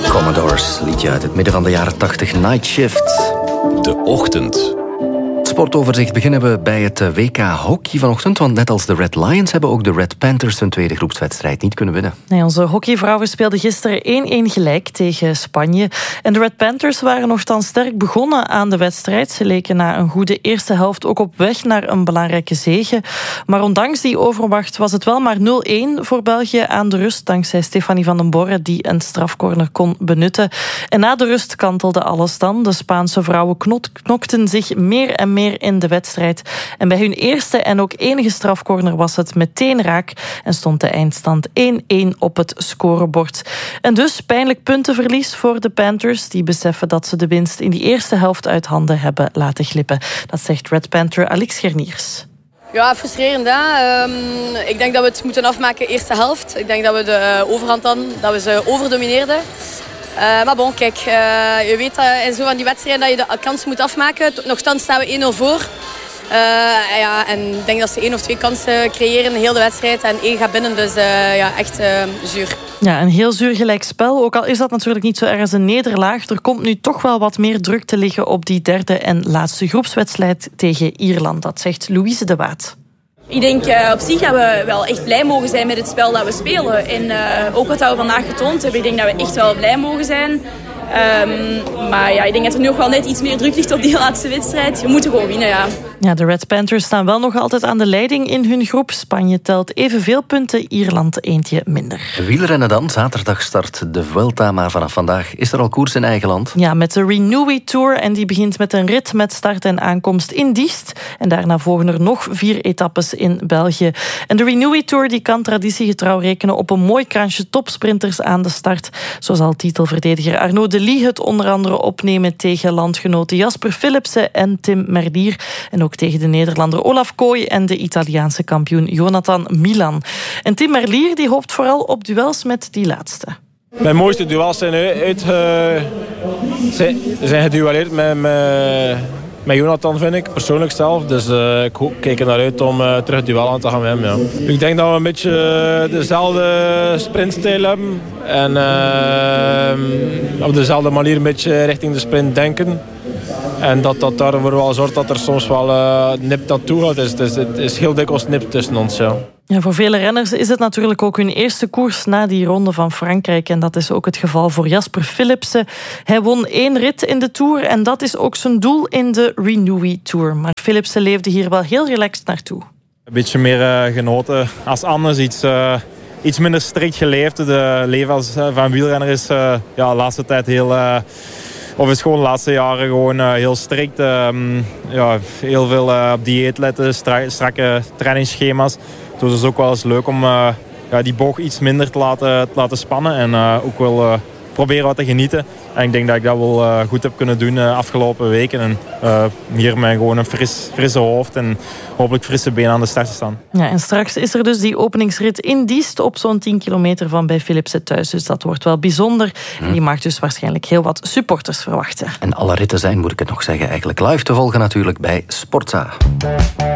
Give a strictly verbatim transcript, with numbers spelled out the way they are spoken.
Commodores, liedje uit het midden van de jaren tachtig, Night Shift. De ochtend. Sportoverzicht beginnen we bij het W K hockey vanochtend, want net als de Red Lions hebben ook de Red Panthers hun tweede groepswedstrijd niet kunnen winnen. Nee, onze hockeyvrouwen speelden gisteren één-één gelijk tegen Spanje. En de Red Panthers waren nogthans sterk begonnen aan de wedstrijd. Ze leken na een goede eerste helft ook op weg naar een belangrijke zege. Maar ondanks die overmacht was het wel maar nul-één voor België aan de rust, dankzij Stefanie van den Borre die een strafcorner kon benutten. En na de rust kantelde alles dan. De Spaanse vrouwen knokten zich meer en meer in de wedstrijd. En bij hun eerste en ook enige strafcorner was het meteen raak en stond de eindstand één-één op het scorebord. En dus pijnlijk puntenverlies voor de Panthers, die beseffen dat ze de winst in die eerste helft uit handen hebben laten glippen. Dat zegt Red Panther Alix Gerniers. Ja, frustrerend hè. Um, ik denk dat we het moeten afmaken eerste helft. Ik denk dat we de uh, overhand hadden, dat we ze overdomineerden. Uh, maar bon, kijk, uh, je weet dat in zo van die wedstrijden dat je de kans moet afmaken. Nochtans staan we één-nul voor. Uh, ja, en ik denk dat ze één of twee kansen creëren in heel de wedstrijd. En één gaat binnen, dus uh, ja, echt uh, zuur. Ja, een heel zuur gelijkspel. Ook al is dat natuurlijk niet zo erg als een nederlaag. Er komt nu toch wel wat meer druk te liggen op die derde en laatste groepswedstrijd tegen Ierland. Dat zegt Louise de Waat. Ik denk uh, op zich dat we wel echt blij mogen zijn met het spel dat we spelen. En uh, ook wat we vandaag getoond hebben, ik denk dat we echt wel blij mogen zijn. Um, maar ja, ik denk dat er nu nog wel net iets meer druk ligt op die laatste wedstrijd. We moeten gewoon winnen, ja. Ja, de Red Panthers staan wel nog altijd aan de leiding in hun groep. Spanje telt evenveel punten, Ierland eentje minder. Wielrennen dan. Zaterdag start de Vuelta, maar vanaf vandaag is er al koers in eigen land. Ja, met de Renewy Tour. En die begint met een rit met start en aankomst in Diest. En daarna volgen er nog vier etappes in België. En de Renewy Tour die kan traditiegetrouw rekenen op een mooi kransje topsprinters aan de start. Zo zal titelverdediger Arnaud de Lie het onder andere opnemen tegen landgenoten Jasper Philipsen en Tim Merlier. En ook tegen de Nederlander Olaf Kooi en de Italiaanse kampioen Jonathan Milan. En Tim Merlier die hoopt vooral op duels met die laatste. Mijn mooiste duels zijn, uit, uh, zijn, zijn geduelleerd met, met, met Jonathan, vind ik, persoonlijk zelf. Dus uh, ik hoop, kijk er naar uit om uh, terug duel aan te gaan met hem. Ja. Ik denk dat we een beetje uh, dezelfde sprintstijl hebben. En uh, op dezelfde manier een beetje richting de sprint denken. En dat dat daarvoor wel zorgt dat er soms wel uh, nip naartoe gaat. Dus, dus het is heel dikwijls nip tussen ons, ja. Ja, voor vele renners is het natuurlijk ook hun eerste koers na die ronde van Frankrijk. En dat is ook het geval voor Jasper Philipsen. Hij won één rit in de Tour en dat is ook zijn doel in de Renewy Tour. Maar Philipsen leefde hier wel heel relaxed naartoe. Een beetje meer uh, genoten als anders, iets, uh, iets minder strikt geleefd. De leven als, uh, van wielrenner is uh, ja, de laatste tijd heel... Uh, Of is gewoon de laatste jaren gewoon uh, heel strikt. Uh, ja, heel veel uh, op dieet letten, stra- strakke trainingsschema's. Het was dus ook wel eens leuk om uh, ja, die boog iets minder te laten, te laten spannen. En uh, ook wel uh, proberen wat te genieten. En ik denk dat ik dat wel uh, goed heb kunnen doen de uh, afgelopen weken. En uh, hier met gewoon een fris, frisse hoofd en hopelijk frisse benen aan de start te staan. Ja, en straks is er dus die openingsrit in Diest op zo'n tien kilometer van bij Philipsen thuis. Dus dat wordt wel bijzonder. Hm. En die mag dus waarschijnlijk heel wat supporters verwachten. En alle ritten zijn, moet ik het nog zeggen, eigenlijk live te volgen natuurlijk bij Sportza.